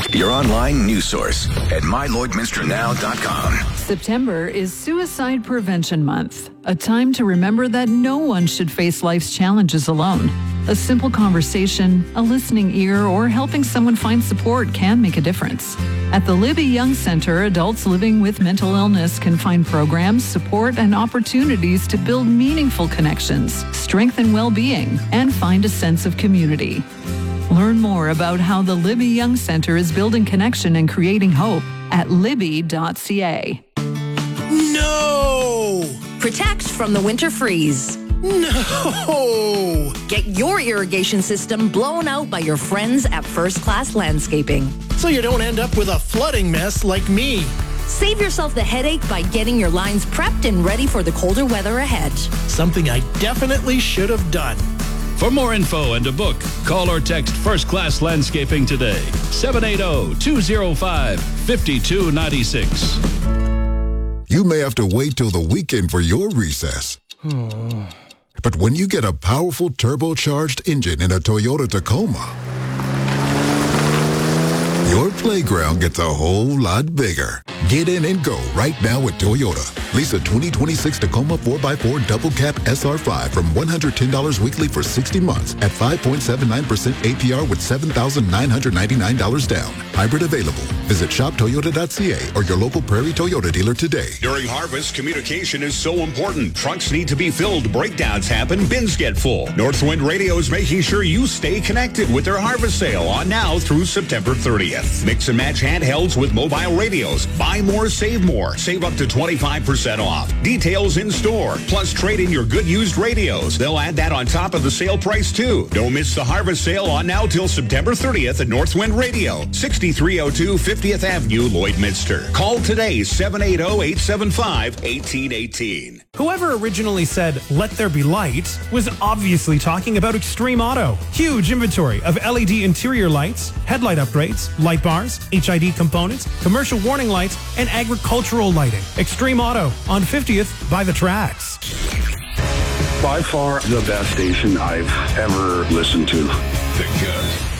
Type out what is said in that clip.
your online news source at MyLloydMinsterNow.com. September is Suicide Prevention Month, a time to remember that no one should face life's challenges alone. A simple conversation, a listening ear, or helping someone find support can make a difference. At the Libby Young Center, adults living with mental illness can find programs, support, and opportunities to build meaningful connections, strengthen well-being, and find a sense of community. Learn more about how the Libby Young Center is building connection and creating hope at libby.ca. No! Protect from the winter freeze. No! Get your irrigation system blown out by your friends at First Class Landscaping. So you don't end up with a flooding mess like me. Save yourself the headache by getting your lines prepped and ready for the colder weather ahead. Something I definitely should have done. For more info and to book, call or text First Class Landscaping today. 780-205-5296. You may have to wait till the weekend for your recess. But when you get a powerful turbocharged engine in a Toyota Tacoma, your playground gets a whole lot bigger. Get in and go right now with Toyota. Lease a 2026 Tacoma 4x4 Double Cab SR5 from $110 weekly for 60 months at 5.79% APR with $7,999 down. Hybrid available. Visit shoptoyota.ca or your local Prairie Toyota dealer today. During harvest, communication is so important. Trucks need to be filled, breakdowns happen, bins get full. Northwind Radio is making sure you stay connected with their harvest sale on now through September 30th. Mix and match handhelds with mobile radios. Buy more, save more. Save up to 25% off. Details in store. Plus, trade in your good used radios. They'll add that on top of the sale price, too. Don't miss the harvest sale on now till September 30th at Northwind Radio, 6302 50th Avenue, Lloydminster. Call today, 780-875-1818. Whoever originally said, "Let there be light," was obviously talking about Extreme Auto. Huge inventory of LED interior lights, headlight upgrades, light bars, HID components, commercial warning lights, and agricultural lighting. Extreme Auto on 50th by the tracks. By far the best station I've ever listened to. The Good.